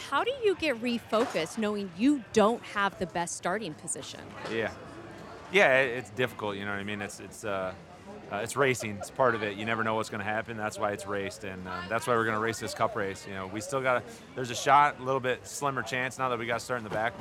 how do you get refocused knowing you don't have the best starting position? Yeah. Yeah, it's difficult, you know what I mean? It's racing. It's part of it. You never know what's going to happen. That's why it's raced, and that's why we're going to race this cup race. You know, we still got there's a shot, a little bit slimmer chance now that we got to start in the back.